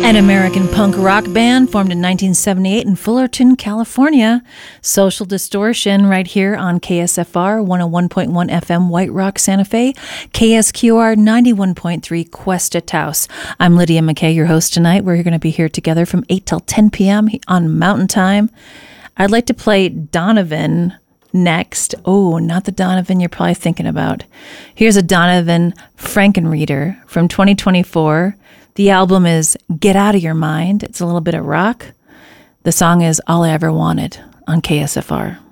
An American punk rock band formed in 1978 in Fullerton, California. Social Distortion right here on KSFR 101.1 FM White Rock, Santa Fe, KSQR 91.3 Cuesta Taos. I'm Lydia McKay, your host tonight. We're going to be here together from 8 till 10 p.m. on Mountain Time. I'd like to play Donovan next. Oh, not the Donovan you're probably thinking about. Here's a Donovan Frankenreader from 2024. The album is Get Out of Your Mind. It's a little bit of rock. The song is All I Ever Wanted on KSFR.